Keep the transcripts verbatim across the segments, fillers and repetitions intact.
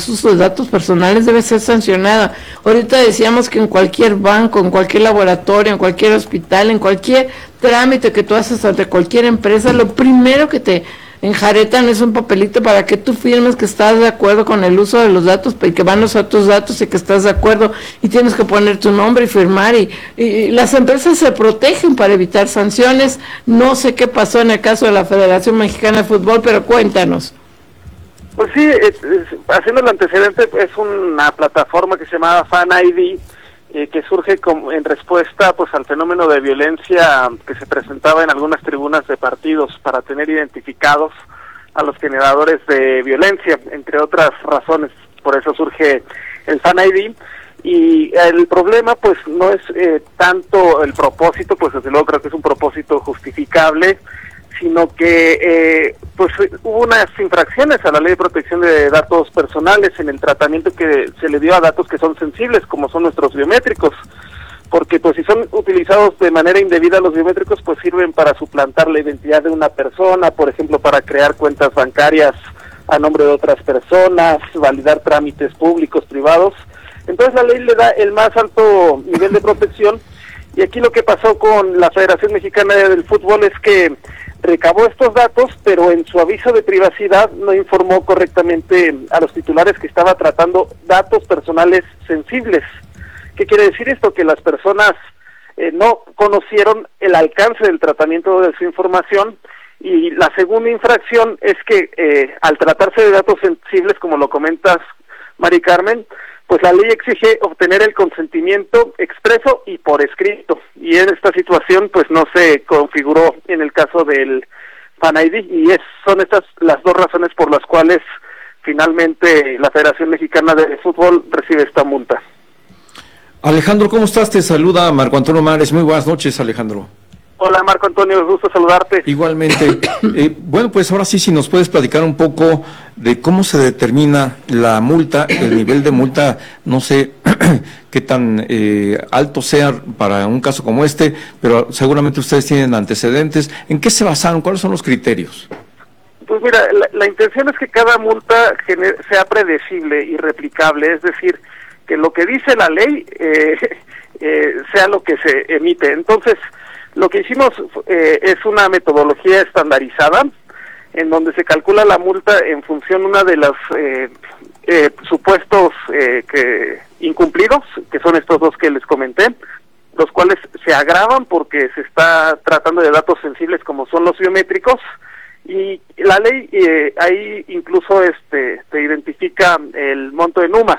uso de datos personales debe ser sancionada. Ahorita decíamos que en cualquier banco, en cualquier laboratorio, en cualquier hospital, en cualquier trámite que tú haces ante cualquier empresa, lo primero que te enjaretan es un papelito para que tú firmes que estás de acuerdo con el uso de los datos y que van a usar tus datos y que estás de acuerdo, y tienes que poner tu nombre y firmar, y, y las empresas se protegen para evitar sanciones. No sé qué pasó en el caso de la Federación Mexicana de Fútbol, pero cuéntanos. Pues sí, es, es, haciendo el antecedente, es una plataforma que se llamaba Fan I D, eh, que surge como en respuesta pues al fenómeno de violencia que se presentaba en algunas tribunas de partidos, para tener identificados a los generadores de violencia, entre otras razones. Por eso surge el Fan I D, y el problema pues no es eh, tanto el propósito, pues desde luego creo que es un propósito justificable, sino que eh, pues hubo unas infracciones a la Ley de Protección de Datos Personales en el tratamiento que se le dio a datos que son sensibles, como son nuestros biométricos, porque pues si son utilizados de manera indebida los biométricos, pues sirven para suplantar la identidad de una persona, por ejemplo, para crear cuentas bancarias a nombre de otras personas, validar trámites públicos, privados. Entonces la ley le da el más alto nivel de protección, y aquí lo que pasó con la Federación Mexicana del Fútbol es que recabó estos datos, pero en su aviso de privacidad no informó correctamente a los titulares que estaba tratando datos personales sensibles. ¿Qué quiere decir esto? Que las personas eh, no conocieron el alcance del tratamiento de su información, y la segunda infracción es que eh, al tratarse de datos sensibles, como lo comentas, Mari Carmen, pues la ley exige obtener el consentimiento expreso y por escrito, y en esta situación pues no se configuró en el caso del Fan I D, y es, son estas las dos razones por las cuales finalmente la Federación Mexicana de Fútbol recibe esta multa. Alejandro, ¿cómo estás? Te saluda Marco Antonio Mares. Muy buenas noches, Alejandro. Hola Marco Antonio, gusto saludarte. Igualmente. eh, bueno, pues ahora sí, si nos puedes platicar un poco de cómo se determina la multa, el nivel de multa, no sé qué tan eh, alto sea para un caso como este, pero seguramente ustedes tienen antecedentes. ¿En qué se basaron? ¿Cuáles son los criterios? Pues mira, la, la intención es que cada multa gener, sea predecible y replicable, es decir, que lo que dice la ley eh, eh, sea lo que se emite. Entonces, lo que hicimos eh, es una metodología estandarizada, en donde se calcula la multa en función de una de los eh, eh, supuestos eh, que incumplidos, que son estos dos que les comenté, los cuales se agravan porque se está tratando de datos sensibles como son los biométricos, y la ley eh, ahí incluso este te identifica el monto de NUMAS.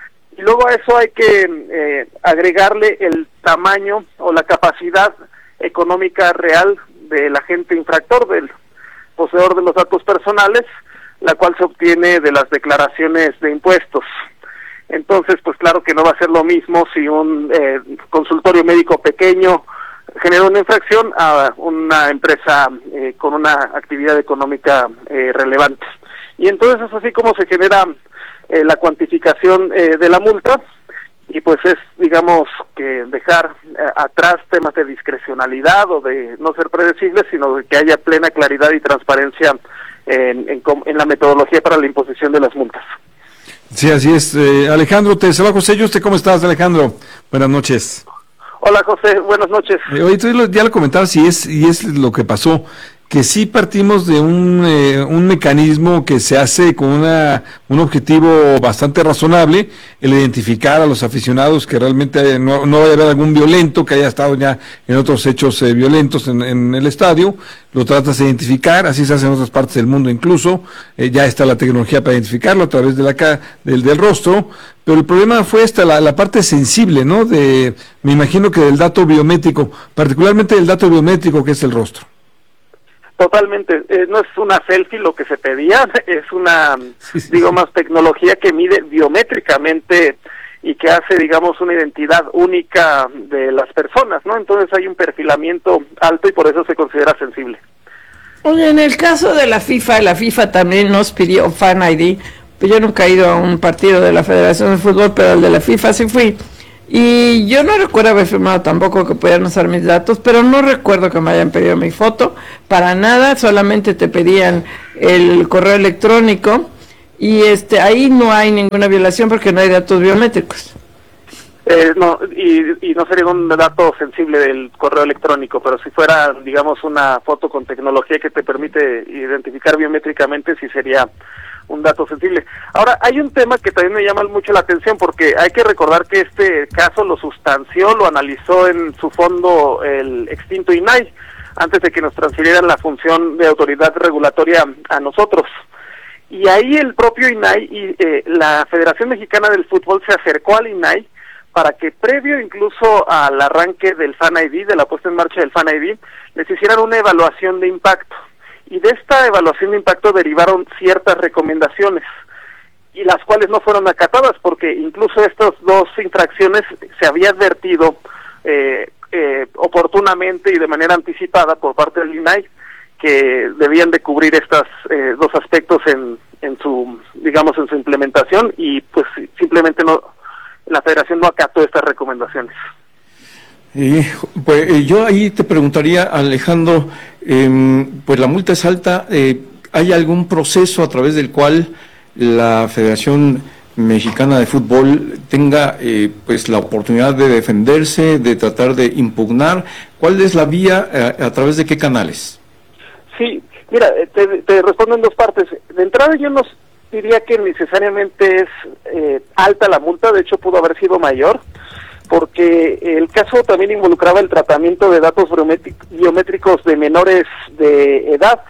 Y luego a eso hay que eh, agregarle el tamaño o la capacidad económica real del agente infractor, del poseedor de los datos personales, la cual se obtiene de las declaraciones de impuestos. Entonces, pues claro que no va a ser lo mismo si un eh, consultorio médico pequeño genera una infracción a una empresa eh, con una actividad económica eh, relevante. Y entonces es así como se genera eh, la cuantificación eh, de la multa, y pues es, digamos, que dejar eh, atrás temas de discrecionalidad o de no ser predecibles, sino de que haya plena claridad y transparencia en, en, en la metodología para la imposición de las multas. Sí, así es. Eh, Alejandro, te saluda José Yuste. ¿Cómo estás, Alejandro? Buenas noches. Hola, José. Buenas noches. Eh, oye, tú ya lo comentabas y es, y es lo que pasó, que sí partimos de un, eh, un mecanismo que se hace con una, un objetivo bastante razonable, el identificar a los aficionados, que realmente no, no vaya a haber algún violento que haya estado ya en otros hechos eh, violentos en, en el estadio, lo tratas de identificar, así se hace en otras partes del mundo incluso, eh, ya está la tecnología para identificarlo a través de la ca del, del rostro, pero el problema fue esta, la, la parte sensible, ¿no? De, me imagino que del dato biométrico, particularmente del dato biométrico que es el rostro. Totalmente, eh, no es una selfie lo que se pedía, es una, sí, sí, digo, sí. más tecnología que mide biométricamente y que hace, digamos, una identidad única de las personas, ¿no? Entonces hay un perfilamiento alto y por eso se considera sensible. Oye, en el caso de la FIFA, la FIFA también nos pidió Fan I D, pues yo nunca he ido a un partido de la Federación de Fútbol, pero el de la FIFA sí fui. Y yo no recuerdo haber firmado tampoco que pudieran usar mis datos, pero no recuerdo que me hayan pedido mi foto, para nada, solamente te pedían el correo electrónico y este ahí no hay ninguna violación porque no hay datos biométricos. Eh, no, y, y no sería un dato sensible del correo electrónico, pero si fuera, digamos, una foto con tecnología que te permite identificar biométricamente, sí sería un dato sensible. Ahora, hay un tema que también me llama mucho la atención, porque hay que recordar que este caso lo sustanció, lo analizó en su fondo el extinto I N A I, antes de que nos transfirieran la función de autoridad regulatoria a nosotros. Y ahí el propio I N A I y eh, la Federación Mexicana del Fútbol se acercó al I N A I para que previo incluso al arranque del Fan I D, de la puesta en marcha del Fan I D, les hicieran una evaluación de impacto. Y de esta evaluación de impacto derivaron ciertas recomendaciones, y las cuales no fueron acatadas, porque incluso estas dos infracciones se había advertido eh, eh, oportunamente y de manera anticipada por parte del I N A I, que debían de cubrir estos eh, dos aspectos en, en su, digamos, en su implementación, y pues simplemente no, la Federación no acató estas recomendaciones. Eh, pues eh, yo ahí te preguntaría, Alejandro, eh, pues la multa es alta, eh, ¿hay algún proceso a través del cual la Federación Mexicana de Fútbol tenga eh, pues la oportunidad de defenderse, de tratar de impugnar? ¿Cuál es la vía, a, a través de qué canales? Sí, mira, te, te respondo en dos partes. De entrada yo no diría que necesariamente es eh, alta la multa, de hecho pudo haber sido mayor, porque el caso también involucraba el tratamiento de datos biométricos de menores de edad,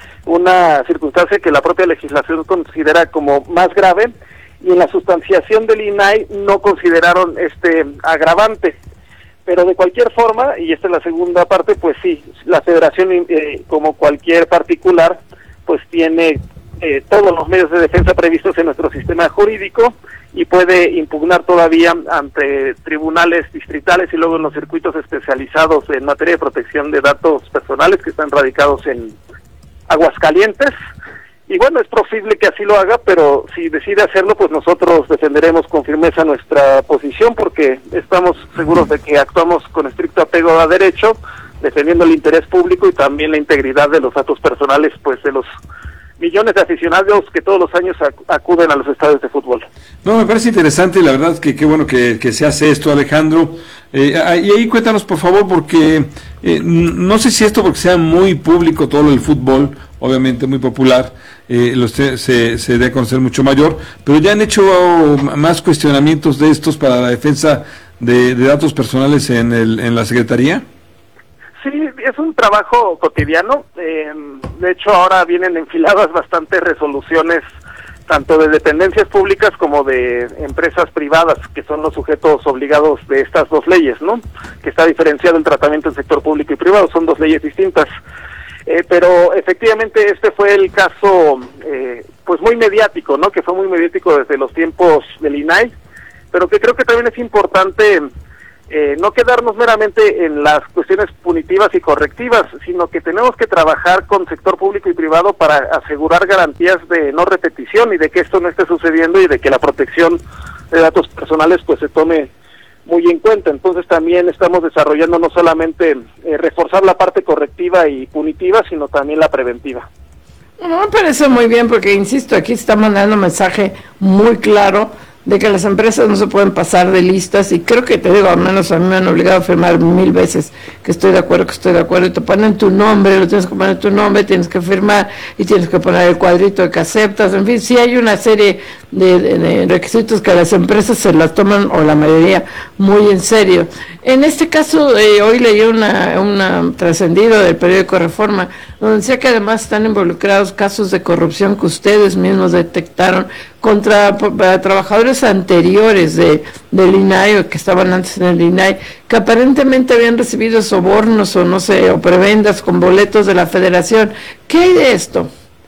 una circunstancia que la propia legislación considera como más grave, y en la sustanciación del I N A I no consideraron este agravante. Pero de cualquier forma, y esta es la segunda parte, pues sí, la Federación, eh, como cualquier particular, pues tiene eh, todos los medios de defensa previstos en nuestro sistema jurídico y puede impugnar todavía ante tribunales distritales y luego en los circuitos especializados en materia de protección de datos personales que están radicados en Aguascalientes. Y bueno, es posible que así lo haga, pero si decide hacerlo, pues nosotros defenderemos con firmeza nuestra posición, porque estamos seguros de que actuamos con estricto apego a derecho, defendiendo el interés público y también la integridad de los datos personales, pues de los millones de aficionados que todos los años ac acuden a los estadios de fútbol. No, me parece interesante, y la verdad que qué bueno que, que se hace esto, Alejandro. Eh, y ahí cuéntanos, por favor, porque eh, no sé si esto porque sea muy público todo el fútbol, obviamente muy popular, eh, los se, se, se debe conocer mucho mayor, pero ya han hecho oh, más cuestionamientos de estos para la defensa de, de datos personales en, el, en la Secretaría. Sí, es un trabajo cotidiano. Eh, de hecho, ahora vienen enfiladas bastantes resoluciones, tanto de dependencias públicas como de empresas privadas, que son los sujetos obligados de estas dos leyes, ¿no? Que está diferenciado el tratamiento en sector público y privado, son dos leyes distintas. Eh, pero efectivamente este fue el caso, eh, pues muy mediático, ¿no? Que fue muy mediático desde los tiempos del I N A I, pero que creo que también es importante Eh, no quedarnos meramente en las cuestiones punitivas y correctivas, sino que tenemos que trabajar con sector público y privado para asegurar garantías de no repetición y de que esto no esté sucediendo y de que la protección de datos personales pues se tome muy en cuenta. Entonces también estamos desarrollando no solamente eh, reforzar la parte correctiva y punitiva, sino también la preventiva. No, me parece muy bien porque, insisto, aquí está mandando un mensaje muy claro de que las empresas no se pueden pasar de listas, y creo que, te digo, al menos a mí me han obligado a firmar mil veces que estoy de acuerdo, que estoy de acuerdo, y te ponen tu nombre, lo tienes que poner tu nombre, tienes que firmar, y tienes que poner el cuadrito de que aceptas, en fin, sí hay una serie de, de, de requisitos que las empresas se las toman, o la mayoría, muy en serio. En este caso, eh, hoy leí una, una trascendido del periódico Reforma, donde decía que además están involucrados casos de corrupción que ustedes mismos detectaron contra para trabajadores anteriores de del I N A I, o que estaban antes en el I N A I, que aparentemente habían recibido sobornos o no sé, o prebendas con boletos de la Federación. ¿Qué hay de esto?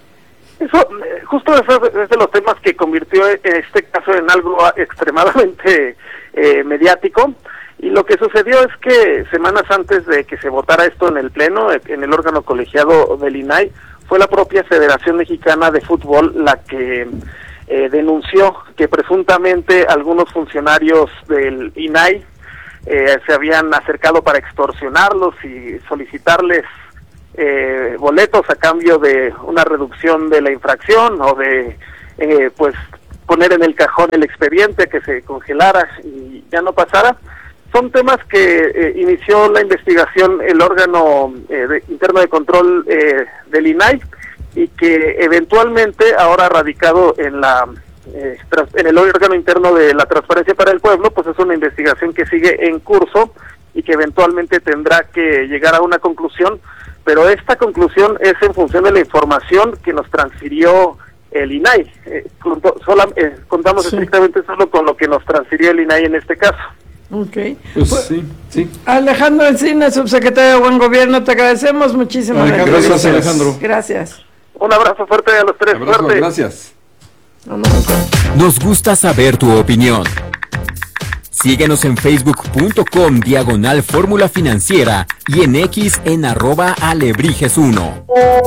Eso, justo eso es de los temas que convirtió este caso en algo extremadamente eh, mediático. Y lo que sucedió es que semanas antes de que se votara esto en el Pleno, en el órgano colegiado del I N A I, fue la propia Federación Mexicana de Fútbol la que eh, denunció que presuntamente algunos funcionarios del I N A I eh, se habían acercado para extorsionarlos y solicitarles eh, boletos a cambio de una reducción de la infracción o de eh, pues poner en el cajón el expediente, que se congelara y ya no pasara. Son temas que eh, inició la investigación el órgano eh, de, interno de control eh, del I N A I, y que eventualmente, ahora radicado en la eh, tras, en el órgano interno de la Transparencia para el Pueblo, pues es una investigación que sigue en curso y que eventualmente tendrá que llegar a una conclusión, pero esta conclusión es en función de la información que nos transfirió el I N A I. Eh, contó, sola, eh, contamos sí. estrictamente solo con lo que nos transfirió el I N A I en este caso. Ok. Pues, pues, sí, sí. Alejandro Encinas, subsecretario de Buen Gobierno, te agradecemos muchísimo. Alejandro, gracias, gracias, Alejandro. Gracias. Un abrazo fuerte a los tres. Abrazo, fuerte. Gracias. Nos gusta saber tu opinión. Síguenos en facebook.com diagonal fórmula financiera y en X en arroba alebrijes uno.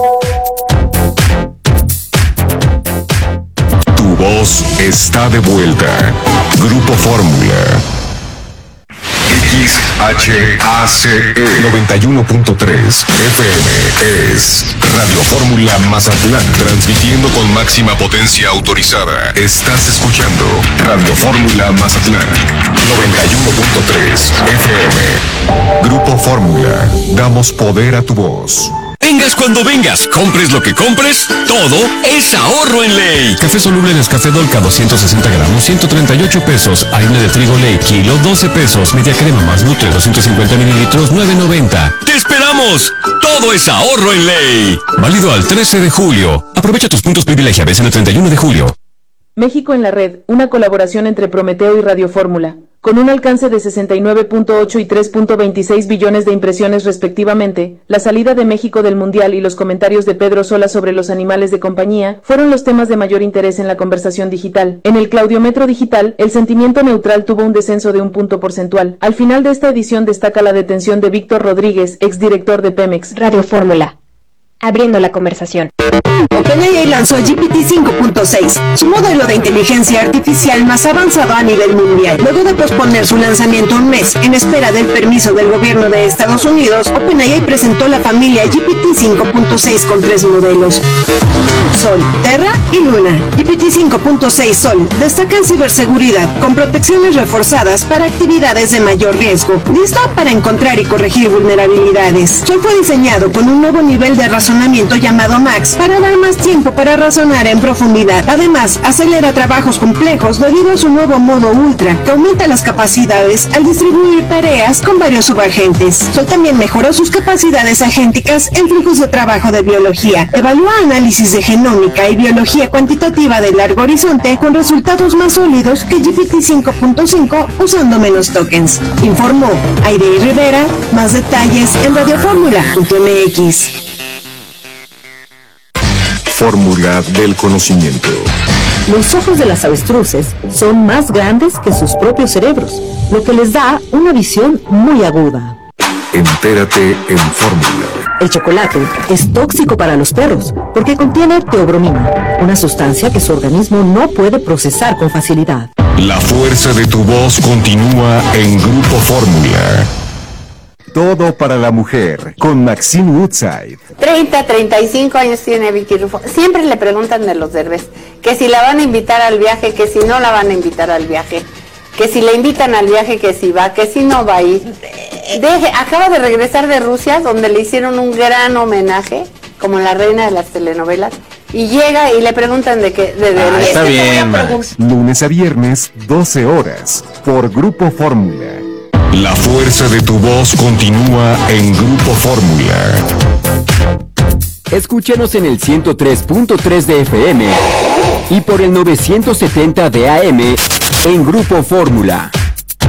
Tu voz está de vuelta. Grupo Fórmula. X H A C E noventa y uno punto tres F M es Radio Fórmula Mazatlán, transmitiendo con máxima potencia autorizada. Estás escuchando Radio Fórmula Mazatlán noventa y uno punto tres F M. Grupo Fórmula, damos poder a tu voz. Vengas cuando vengas, compres lo que compres, todo es ahorro en Ley. Café soluble Nescafé Dolca doscientos sesenta gramos, ciento treinta y ocho pesos. Harina de trigo Ley, kilo, doce pesos. Media crema más Nutre, doscientos cincuenta mililitros, nueve noventa. ¡Te esperamos! Todo es ahorro en Ley. Válido al trece de julio. Aprovecha tus puntos privilegiables en el treinta y uno de julio. México en la red, una colaboración entre Prometeo y Radio Fórmula, con un alcance de sesenta y nueve punto ocho y tres punto veintiséis billones de impresiones respectivamente. La salida de México del Mundial y los comentarios de Pedro Sola sobre los animales de compañía fueron los temas de mayor interés en la conversación digital. En el Claudiometro digital, el sentimiento neutral tuvo un descenso de un punto porcentual. Al final de esta edición destaca la detención de Víctor Rodríguez, exdirector de Pemex. Radio Fórmula, abriendo la conversación. OpenAI lanzó G P T cinco punto seis, su modelo de inteligencia artificial más avanzado a nivel mundial. Luego de posponer su lanzamiento un mes en espera del permiso del gobierno de Estados Unidos, OpenAI presentó la familia G P T cinco punto seis con tres modelos: Sol, Terra y Luna. G P T cinco punto seis Sol destaca en ciberseguridad con protecciones reforzadas para actividades de mayor riesgo, listo para encontrar y corregir vulnerabilidades. Sol fue diseñado con un nuevo nivel de razonamiento llamado Max para dar más tiempo para razonar en profundidad. Además, acelera trabajos complejos debido a su nuevo modo Ultra, que aumenta las capacidades al distribuir tareas con varios subagentes. Sol también mejoró sus capacidades agénticas en flujos de trabajo de biología. Evalúa análisis de genómica y biología cuantitativa de largo horizonte con resultados más sólidos que G P T cinco punto cinco usando menos tokens. Informó Aire Rivera. Más detalles en radio fórmula punto m x. Fórmula del conocimiento. Los ojos de las avestruces son más grandes que sus propios cerebros, lo que les da una visión muy aguda. Entérate en Fórmula. El chocolate es tóxico para los perros porque contiene teobromina, una sustancia que su organismo no puede procesar con facilidad. La fuerza de tu voz continúa en Grupo Fórmula. Todo para la mujer, con Maxine Woodside. treinta, treinta y cinco años tiene Vicky Rufo. Siempre le preguntan de los Derbez, que si la van a invitar al viaje, que si no la van a invitar al viaje, que si la invitan al viaje, que si va, que si no va a ir. Deje, acaba de regresar de Rusia, donde le hicieron un gran homenaje, como la reina de las telenovelas, y llega y le preguntan de qué. De, de, ah, de, está de, bien, Max. Lunes a viernes, doce horas, por Grupo Fórmula. La fuerza de tu voz continúa en Grupo Fórmula. Escúchanos en el ciento tres punto tres de F M y por el novecientos setenta de A M en Grupo Fórmula.